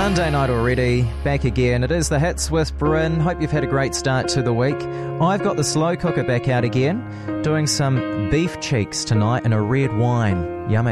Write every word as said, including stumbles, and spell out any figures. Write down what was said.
Monday night already, back again. It is the Hits with Bryn. Hope you've had a great start to the week. I've got the slow cooker back out again, doing some beef cheeks tonight and a red wine. Yummy.